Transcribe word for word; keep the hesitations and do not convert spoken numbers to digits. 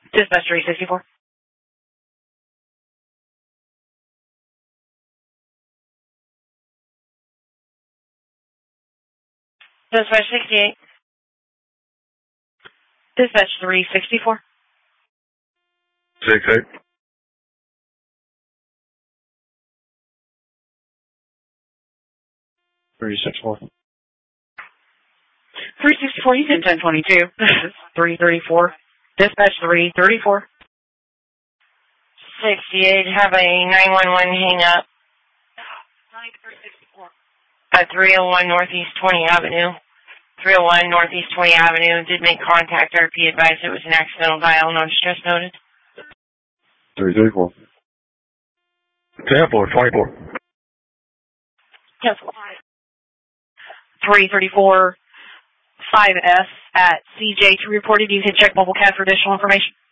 Dispatch three sixty-four. Dispatch sixty-eight. Dispatch three sixty-four. six eight. three sixty-four. three sixty-four, you can ten twenty-two. This is three thirty-four. Dispatch three thirty-four. sixty-eight, have a nine one one hang up. At three oh one Northeast twentieth Avenue. three oh one Northeast twentieth Avenue. Did make contact. R P advised it was an accidental dial. No distress noted. three thirty-four. ten four twenty-four. ten four. three thirty-four five S at C J two reported. You can check mobile cat for additional information.